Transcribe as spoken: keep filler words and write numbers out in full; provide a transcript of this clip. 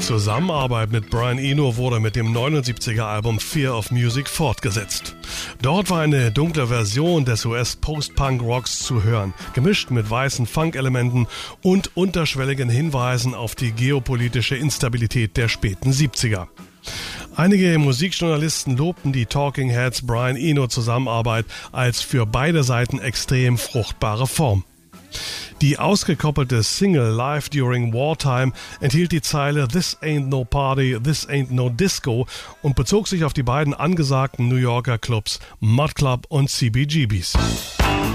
Zusammenarbeit mit Brian Eno wurde mit dem neunundsiebziger-Album Fear of Music fortgesetzt. Dort war eine dunkle Version des U S-Post-Punk-Rocks zu hören, gemischt mit weißen Funk-Elementen und unterschwelligen Hinweisen auf die geopolitische Instabilität der späten siebziger. Einige Musikjournalisten lobten die Talking Heads Brian Eno Zusammenarbeit als für beide Seiten extrem fruchtbare Form. Die ausgekoppelte Single Live During Wartime enthielt die Zeile "This ain't no party, this ain't no disco" und bezog sich auf die beiden angesagten New Yorker Clubs Mud Club und C B G B's.